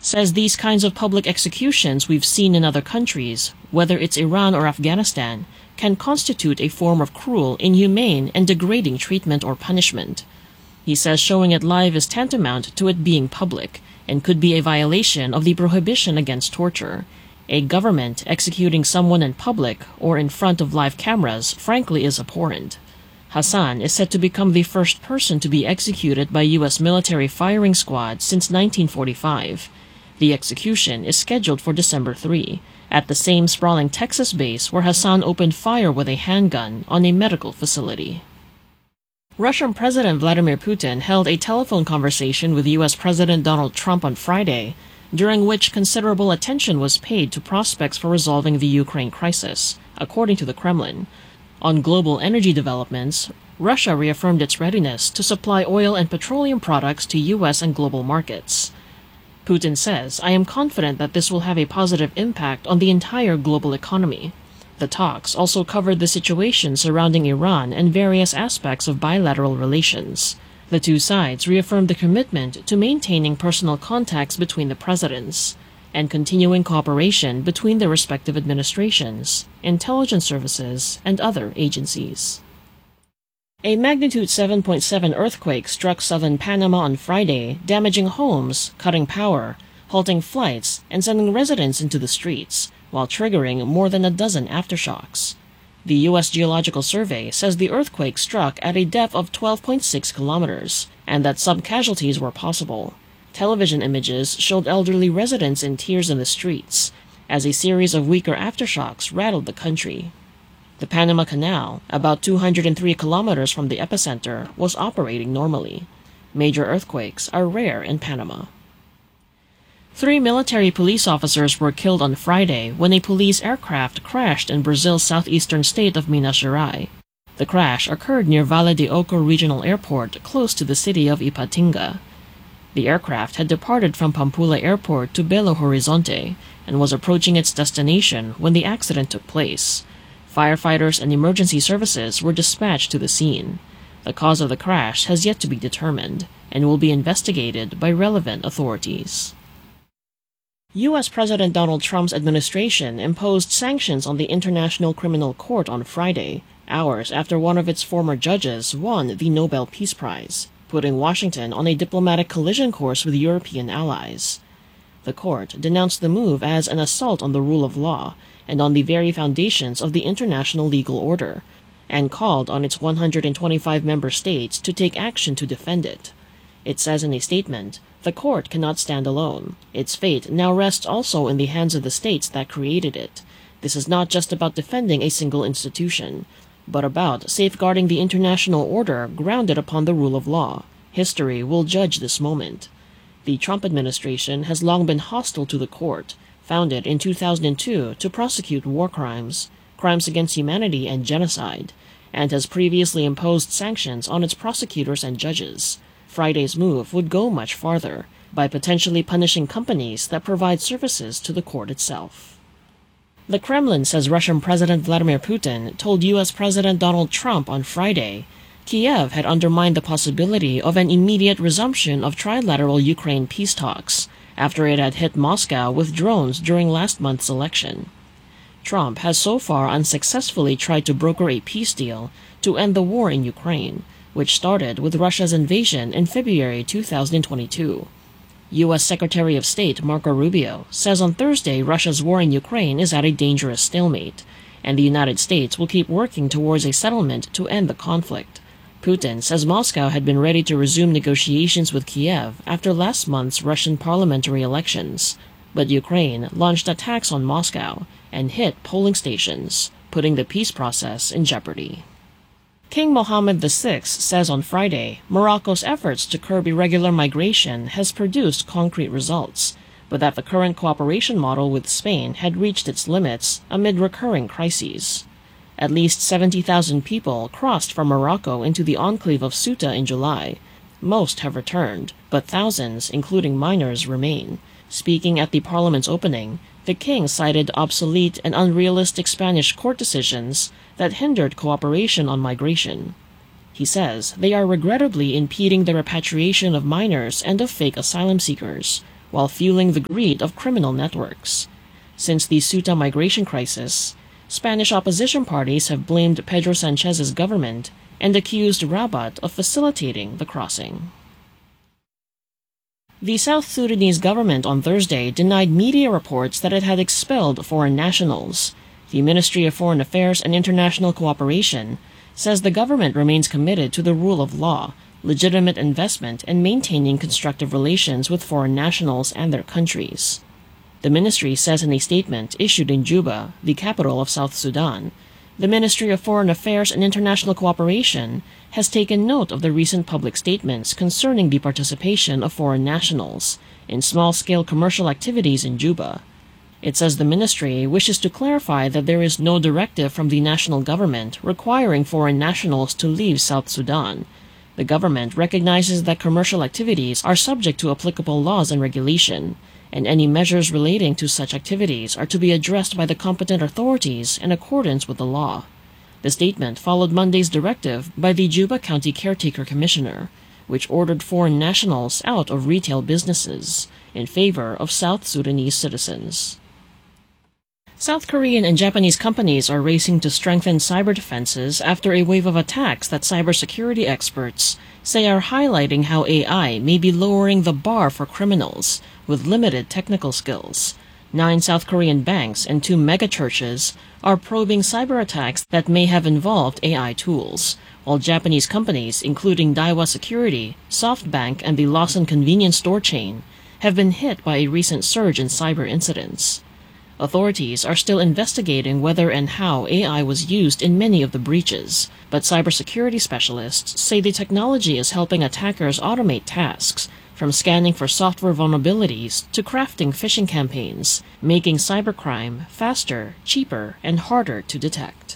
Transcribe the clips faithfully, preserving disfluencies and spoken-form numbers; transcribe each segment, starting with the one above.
says these kinds of public executions we've seen in other countries, whether it's Iran or Afghanistan, can constitute a form of cruel, inhumane, and degrading treatment or punishment. He says showing it live is tantamount to it being public, and could be a violation of the prohibition against torture. A government executing someone in public or in front of live cameras frankly is abhorrent. Hassan is said to become the first person to be executed by U S military firing squad since nineteen forty-five. The execution is scheduled for December third, at the same sprawling Texas base where Hassan opened fire with a handgun on a medical facility. Russian President Vladimir Putin held a telephone conversation with U S President Donald Trump on Friday, during which considerable attention was paid to prospects for resolving the Ukraine crisis, according to the Kremlin. On global energy developments, Russia reaffirmed its readiness to supply oil and petroleum products to U S and global markets. Putin says, "I am confident that this will have a positive impact on the entire global economy." The talks also covered the situation surrounding Iran and various aspects of bilateral relations. The two sides reaffirmed the commitment to maintaining personal contacts between the presidents and continuing cooperation between their respective administrations, intelligence services, and other agencies. A magnitude seven point seven earthquake struck southern Panama on Friday, damaging homes, cutting power, halting flights, and sending residents into the streets, while triggering more than a dozen aftershocks. The U S Geological Survey says the earthquake struck at a depth of twelve point six kilometers, and that some casualties were possible. Television images showed elderly residents in tears in the streets, as a series of weaker aftershocks rattled the country. The Panama Canal, about two hundred three kilometers from the epicenter, was operating normally. Major earthquakes are rare in Panama. Three military police officers were killed on Friday when a police aircraft crashed in Brazil's southeastern state of Minas Gerais. The crash occurred near Vale de Oco Regional Airport, close to the city of Ipatinga. The aircraft had departed from Pampulha Airport to Belo Horizonte and was approaching its destination when the accident took place. Firefighters and emergency services were dispatched to the scene. The cause of the crash has yet to be determined and will be investigated by relevant authorities. U S President Donald Trump's administration imposed sanctions on the International Criminal Court on Friday, hours after one of its former judges won the Nobel Peace Prize, putting Washington on a diplomatic collision course with European allies. The court denounced the move as an assault on the rule of law and on the very foundations of the international legal order, and called on its one hundred twenty-five member states to take action to defend it. It says in a statement, "The court cannot stand alone. Its fate now rests also in the hands of the states that created it. This is not just about defending a single institution, but about safeguarding the international order grounded upon the rule of law. History will judge this moment." The Trump administration has long been hostile to the court, founded in two thousand two to prosecute war crimes, crimes against humanity, and genocide, and has previously imposed sanctions on its prosecutors and judges. Friday's move would go much farther, by potentially punishing companies that provide services to the court itself. The Kremlin says Russian President Vladimir Putin told U S President Donald Trump on Friday Kiev had undermined the possibility of an immediate resumption of trilateral Ukraine peace talks after it had hit Moscow with drones during last month's election. Trump has so far unsuccessfully tried to broker a peace deal to end the war in Ukraine, which started with Russia's invasion in February two thousand twenty-two. U S Secretary of State Marco Rubio says on Thursday Russia's war in Ukraine is at a dangerous stalemate, and the United States will keep working towards a settlement to end the conflict. Putin says Moscow had been ready to resume negotiations with Kiev after last month's Russian parliamentary elections, but Ukraine launched attacks on Moscow and hit polling stations, putting the peace process in jeopardy. King Mohammed the Sixth says on Friday Morocco's efforts to curb irregular migration has produced concrete results, but that the current cooperation model with Spain had reached its limits amid recurring crises. At least seventy thousand people crossed from Morocco into the enclave of Ceuta in July. Most have returned, but thousands, including minors, remain. Speaking at the parliament's opening, the king cited obsolete and unrealistic Spanish court decisions that hindered cooperation on migration. He says they are regrettably impeding the repatriation of minors and of fake asylum seekers, while fueling the greed of criminal networks. Since the Ceuta migration crisis, Spanish opposition parties have blamed Pedro Sanchez's government and accused Rabat of facilitating the crossing. The South Sudanese government on Thursday denied media reports that it had expelled foreign nationals. The Ministry of Foreign Affairs and International Cooperation says the government remains committed to the rule of law, legitimate investment, and maintaining constructive relations with foreign nationals and their countries. The ministry says in a statement issued in Juba, the capital of South Sudan, the Ministry of Foreign Affairs and International Cooperation has taken note of the recent public statements concerning the participation of foreign nationals in small-scale commercial activities in Juba. It says the ministry wishes to clarify that there is no directive from the national government requiring foreign nationals to leave South Sudan. The government recognizes that commercial activities are subject to applicable laws and regulation, and any measures relating to such activities are to be addressed by the competent authorities in accordance with the law. The statement followed Monday's directive by the Juba County Caretaker Commissioner, which ordered foreign nationals out of retail businesses in favor of South Sudanese citizens. South Korean and Japanese companies are racing to strengthen cyber defenses after a wave of attacks that cybersecurity experts say are highlighting how A I may be lowering the bar for criminals with limited technical skills. Nine South Korean banks and two megachurches are probing cyber attacks that may have involved A I tools, while Japanese companies, including Daiwa Security, SoftBank, and the Lawson convenience store chain, have been hit by a recent surge in cyber incidents. Authorities are still investigating whether and how A I was used in many of the breaches, but cybersecurity specialists say the technology is helping attackers automate tasks, from scanning for software vulnerabilities to crafting phishing campaigns, making cybercrime faster, cheaper, and harder to detect.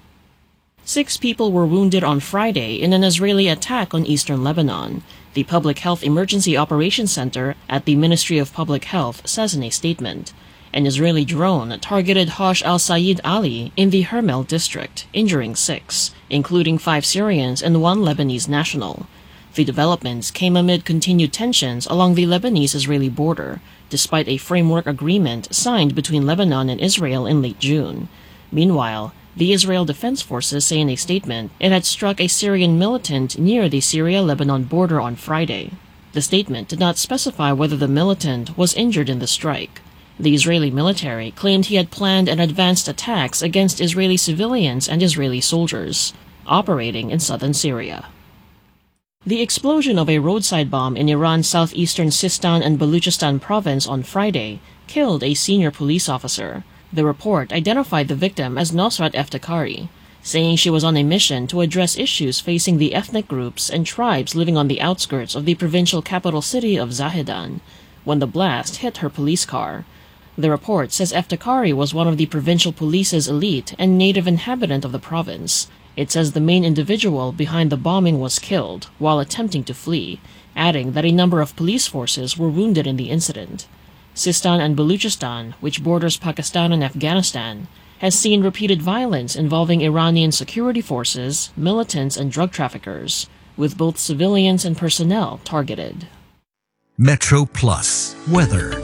Six people were wounded on Friday in an Israeli attack on eastern Lebanon, the Public Health Emergency Operations Center at the Ministry of Public Health says in a statement. An Israeli drone targeted Hosh al-Sayed Ali in the Hermel district, injuring six, including five Syrians and one Lebanese national. The developments came amid continued tensions along the Lebanese-Israeli border, despite a framework agreement signed between Lebanon and Israel in late June. Meanwhile, the Israel Defense Forces say in a statement it had struck a Syrian militant near the Syria-Lebanon border on Friday. The statement did not specify whether the militant was injured in the strike. The Israeli military claimed he had planned and advanced attacks against Israeli civilians and Israeli soldiers operating in southern Syria. The explosion of a roadside bomb in Iran's southeastern Sistan and Baluchistan province on Friday killed a senior police officer. The report identified the victim as Nosrat Eftekhari, saying she was on a mission to address issues facing the ethnic groups and tribes living on the outskirts of the provincial capital city of Zahedan, when the blast hit her police car. The report says Eftekhari was one of the provincial police's elite and native inhabitant of the province. It says the main individual behind the bombing was killed while attempting to flee, adding that a number of police forces were wounded in the incident. Sistan and Baluchistan, which borders Pakistan and Afghanistan, has seen repeated violence involving Iranian security forces, militants, and drug traffickers, with both civilians and personnel targeted. Metro Plus weather.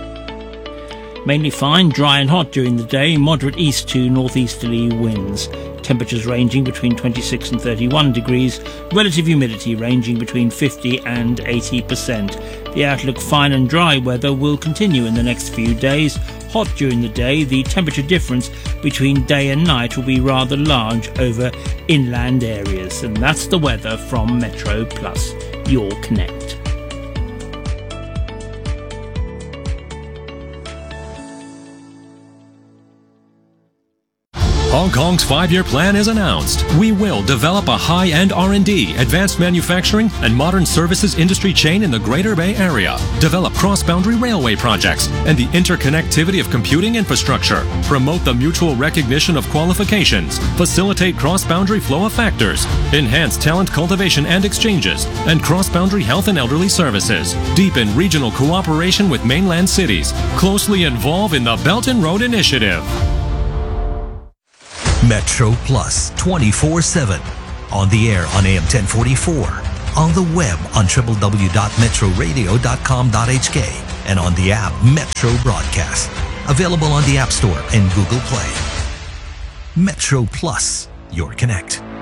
Mainly fine, dry and hot during the day, moderate east to northeasterly winds. Temperatures ranging between twenty-six and thirty-one degrees, relative humidity ranging between fifty and eighty percent. The outlook fine and dry weather will continue in the next few days. Hot during the day, the temperature difference between day and night will be rather large over inland areas. And that's the weather from Metro Plus, your connect. Hong Kong's five-year plan is announced. We will develop a high-end R and D, advanced manufacturing, and modern services industry chain in the Greater Bay Area. Develop cross-boundary railway projects and the interconnectivity of computing infrastructure. Promote the mutual recognition of qualifications. Facilitate cross-boundary flow of factors. Enhance talent cultivation and exchanges. And cross-boundary health and elderly services. Deepen regional cooperation with mainland cities. Closely involve in the Belt and Road Initiative. Metro Plus twenty-four seven. On the air on A M ten forty-four. On the web on w w w dot metro radio dot com dot h k. and on the app Metro Broadcast. Available on the App Store and Google Play. Metro Plus, your connect.